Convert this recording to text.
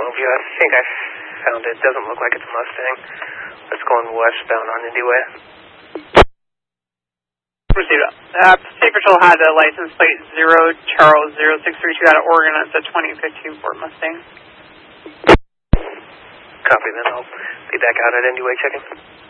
Longview. I think I found it. Doesn't look like it's a Mustang. It's going westbound on Indy Way. Received. State Patrol had a license plate 0 Charles 0632 out of Oregon. That's a 2015 Ford Mustang. Copy, then I'll be back out at Indy Way checking.